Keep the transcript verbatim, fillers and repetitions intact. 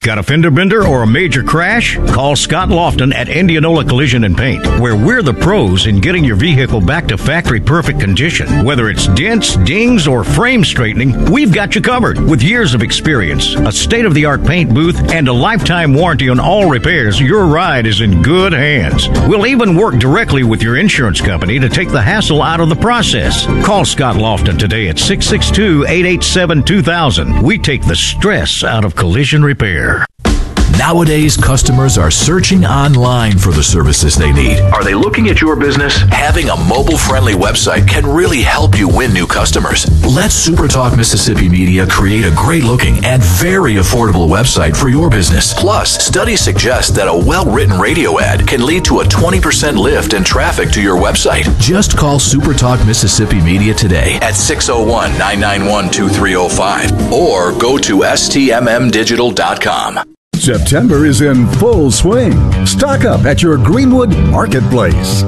Got a fender bender or a major crash? Call Scott Lofton at Indianola Collision and Paint, where we're the pros in getting your vehicle back to factory perfect condition. Whether it's dents, dings, or frame straightening, we've got you covered. With years of experience, a state-of-the-art paint booth, and a lifetime warranty on all repairs, your ride is in good hands. We'll even work directly with your insurance company to take the hassle out of the process. Call Scott Lofton today at six six two, eight eight seven, two thousand. We take the stress out of collision repair. Nowadays, customers are searching online for the services they need. Are they looking at your business? Having a mobile-friendly website can really help you win new customers. Let SuperTalk Mississippi Media create a great-looking and very affordable website for your business. Plus, studies suggest that a well-written radio ad can lead to a twenty percent lift in traffic to your website. Just call SuperTalk Mississippi Media today at six oh one, nine nine one, two three oh five or go to S T M M digital dot com. September is in full swing. Stock up at your Greenwood Marketplace.